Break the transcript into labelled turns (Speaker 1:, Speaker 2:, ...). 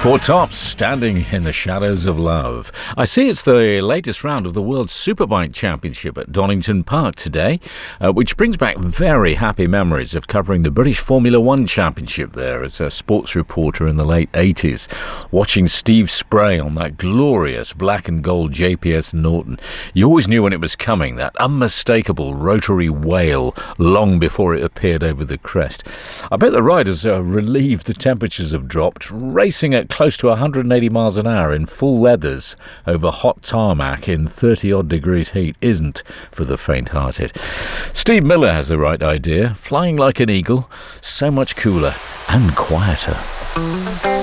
Speaker 1: Four Tops, Standing in the Shadows of Love. I see it's the latest round of the World Superbike Championship at Donington Park today, which brings back very happy memories of covering the British Formula One Championship there as a sports reporter in the late 80s, watching Steve Spray on that glorious black and gold JPS Norton. You always knew when it was coming, that unmistakable rotary wail long before it appeared over the crest. I bet the riders are relieved the temperatures have dropped, racing at close to 180 miles an hour in full leathers over hot tarmac in 30-odd degrees heat isn't for the faint-hearted. Steve Miller has the right idea. Flying like an eagle, so much cooler and quieter.